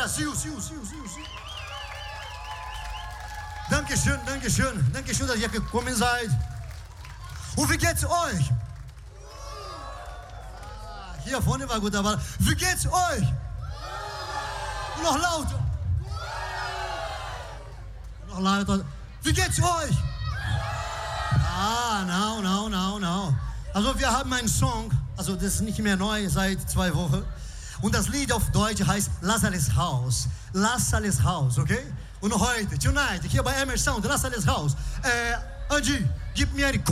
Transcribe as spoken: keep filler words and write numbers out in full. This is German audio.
Brasil, sim, sim, sim, sim. Dankeschön, Dankeschön, Dankeschön, dass ihr gekommen seid. Und wie geht's euch? Hier vorne war gut, aber wie geht's euch? Und noch lauter. Noch lauter. Wie geht's euch? Ah, no, no, no, no. Also wir haben einen Song, also das ist nicht mehr neu, seit zwei Wochen. Und das Lied auf Deutsch heißt Lazarus Haus. Lazarus Haus, okay? Und heute, tonight, hier bei Emerson, Lazarus Haus. Äh, Angie, gib mir die